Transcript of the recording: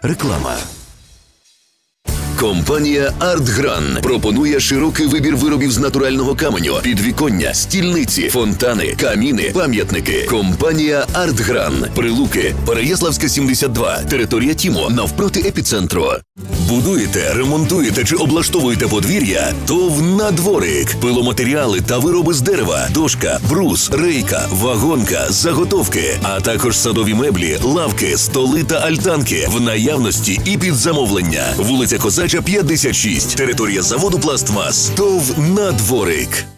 Реклама. Компанія «Артгран» пропонує широкий вибір виробів з натурального каменю, підвіконня, стільниці, фонтани, каміни, пам'ятники. Компанія «Артгран». Прилуки, Переяславська, 72, територія ТІМО, навпроти епіцентру. Будуєте, ремонтуєте чи облаштовуєте подвір'я? ТОВ «Надворик». Пиломатеріали та вироби з дерева, дошка, брус, рейка, вагонка, заготовки, а також садові меблі, лавки, столи та альтанки в наявності і під замовлення. Вулиця Козача, 56, територія заводу «Пластмас». ТОВ «Надворик».